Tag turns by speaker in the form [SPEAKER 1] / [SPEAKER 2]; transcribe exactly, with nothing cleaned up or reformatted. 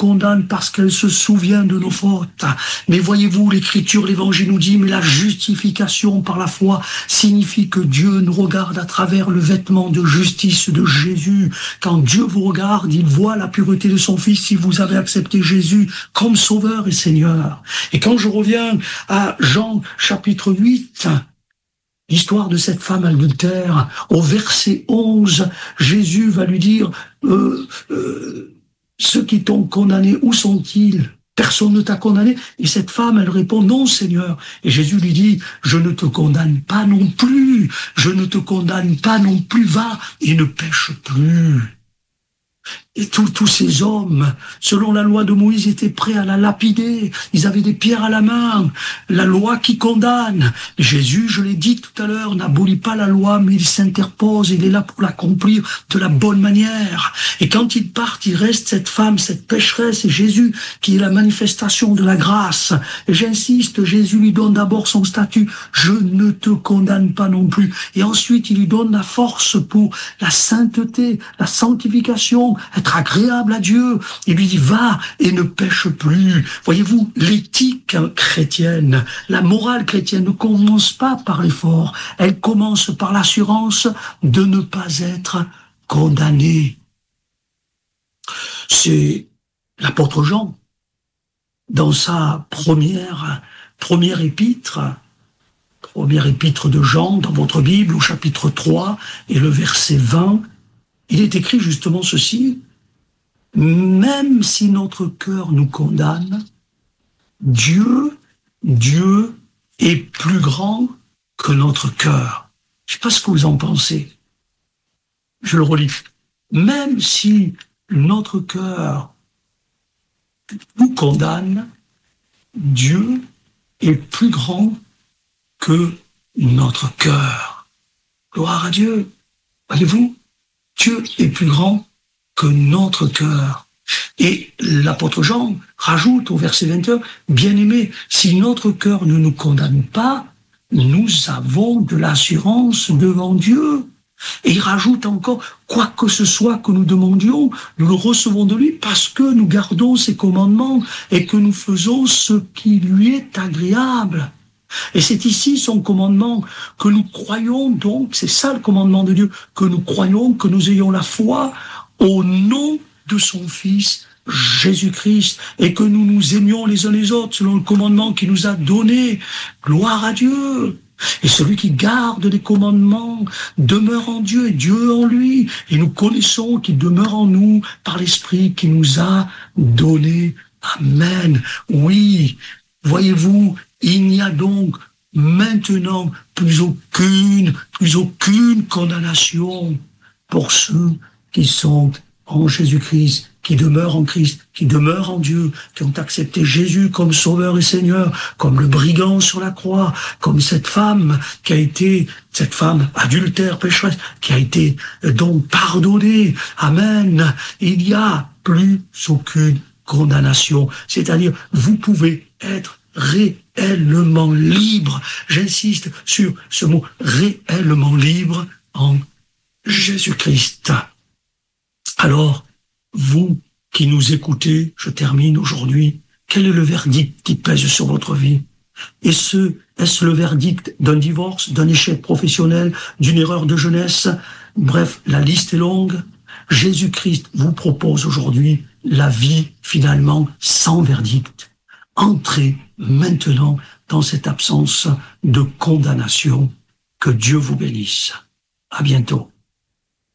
[SPEAKER 1] condamne parce qu'elle se souvient de nos fautes. Mais voyez-vous, l'Écriture, l'Évangile nous dit, mais la justification par la foi signifie que Dieu nous regarde à travers le vêtement de justice de Jésus. Quand Dieu vous regarde, il voit la pureté de son Fils si vous avez accepté Jésus comme Sauveur et Seigneur. Et quand je reviens à Jean chapitre huit, l'histoire de cette femme adultère, au verset onze, Jésus va lui dire euh, euh, « Ceux qui t'ont condamné, où sont-ils ? Personne ne t'a condamné ?» Et cette femme, elle répond « Non, Seigneur. » Et Jésus lui dit « Je ne te condamne pas non plus. Je ne te condamne pas non plus. Va et ne pêche plus. » Et tous, tous ces hommes, selon la loi de Moïse, étaient prêts à la lapider. Ils avaient des pierres à la main. La loi qui condamne. Jésus, je l'ai dit tout à l'heure, n'abolit pas la loi, mais il s'interpose. Il est là pour l'accomplir de la bonne manière. Et quand ils partent, il reste cette femme, cette pécheresse, et Jésus, qui est la manifestation de la grâce. Et j'insiste, Jésus lui donne d'abord son statut. Je ne te condamne pas non plus. Et ensuite, il lui donne la force pour la sainteté, la sanctification, être agréable à Dieu. Il lui dit, va et ne pêche plus. Voyez-vous, l'éthique chrétienne, la morale chrétienne ne commence pas par l'effort. Elle commence par l'assurance de ne pas être condamné. C'est l'apôtre Jean, dans sa première, première épître, première épître de Jean, dans votre Bible, au chapitre trois, et le verset vingt, il est écrit justement ceci: même si notre cœur nous condamne, Dieu, Dieu est plus grand que notre cœur. Je ne sais pas ce que vous en pensez. Je le relis. Même si notre cœur nous condamne, Dieu est plus grand que notre cœur. Gloire à Dieu. Voyez-vous, Dieu est plus grand que notre cœur. Et l'apôtre Jean rajoute au verset vingt et un, « Bien-aimés, si notre cœur ne nous condamne pas, nous avons de l'assurance devant Dieu. » Et il rajoute encore, « Quoi que ce soit que nous demandions, nous le recevons de lui parce que nous gardons ses commandements et que nous faisons ce qui lui est agréable. » Et c'est ici son commandement, que nous croyons donc, c'est ça le commandement de Dieu, que nous croyons, que nous ayons la foi au nom de son Fils Jésus-Christ, et que nous nous aimions les uns les autres selon le commandement qu'il nous a donné. Gloire à Dieu. Et celui qui garde les commandements demeure en Dieu et Dieu en lui. Et nous connaissons qu'il demeure en nous par l'Esprit qu'il nous a donné. Amen. Oui, voyez-vous, il n'y a donc maintenant plus aucune, plus aucune condamnation pour ceux qui sont en Jésus-Christ, qui demeurent en Christ, qui demeurent en Dieu, qui ont accepté Jésus comme Sauveur et Seigneur, comme le brigand sur la croix, comme cette femme qui a été, cette femme adultère, pécheresse, qui a été donc pardonnée. Amen. Il n'y a plus aucune condamnation. C'est-à-dire, vous pouvez être réellement libre. J'insiste sur ce mot, réellement libre en Jésus-Christ. Alors, vous qui nous écoutez, je termine aujourd'hui, quel est le verdict qui pèse sur votre vie? Est-ce, est-ce le verdict d'un divorce, d'un échec professionnel, d'une erreur de jeunesse? Bref, la liste est longue. Jésus-Christ vous propose aujourd'hui la vie finalement sans verdict. Entrez maintenant dans cette absence de condamnation. Que Dieu vous bénisse. À bientôt.